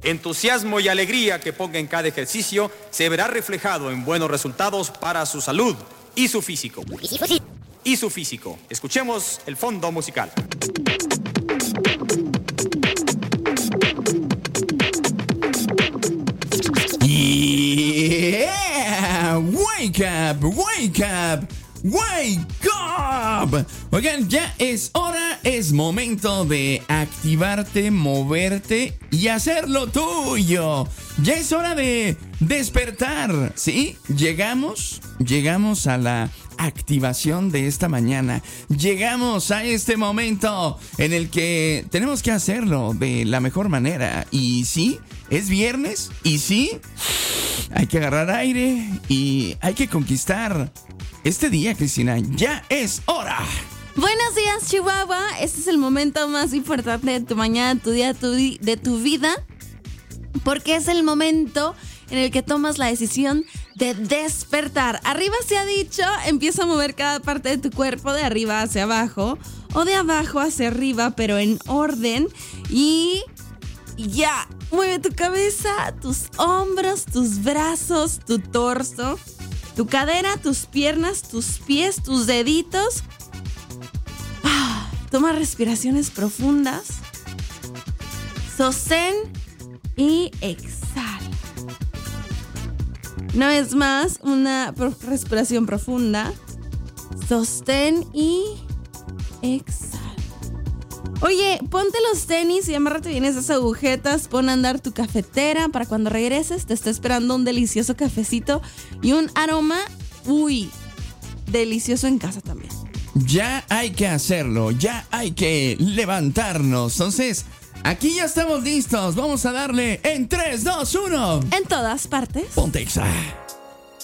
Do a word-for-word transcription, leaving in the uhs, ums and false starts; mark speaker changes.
Speaker 1: entusiasmo y alegría que ponga en cada ejercicio se verá reflejado en buenos resultados para su salud y su físico. Y su físico. Escuchemos el fondo musical.
Speaker 2: Yeah, wake up, wake up, wake up. Oigan, ya es hora, es momento de activarte, moverte y hacer lo tuyo. Ya es hora de despertar, ¿sí? Llegamos, llegamos a la activación de esta mañana. Llegamos a este momento en el que tenemos que hacerlo de la mejor manera. Y sí, es viernes. Y sí, hay que agarrar aire y hay que conquistar este día, Cristina. Ya es hora.
Speaker 3: Buenos días, Chihuahua. Este es el momento más importante de tu mañana, tu día, tu di- de tu vida. Porque es el momento en el que tomas la decisión de despertar. Arriba se ha dicho, empieza a mover cada parte de tu cuerpo de arriba hacia abajo o de abajo hacia arriba, pero en orden. Y ya, mueve tu cabeza, tus hombros, tus brazos, tu torso, tu cadera, tus piernas, tus pies, tus deditos. Ah, toma respiraciones profundas. Sostén y exhala. Una vez más, una respiración profunda. Sostén y exhala. Oye, ponte los tenis y amárrate bien esas agujetas. Pon a andar tu cafetera para cuando regreses te está esperando un delicioso cafecito y un aroma, uy, delicioso en casa también.
Speaker 2: Ya hay que hacerlo, ya hay que levantarnos. Entonces, aquí ya estamos listos. Vamos a darle en tres, dos, uno.
Speaker 3: En todas partes.
Speaker 2: Ponte Exa.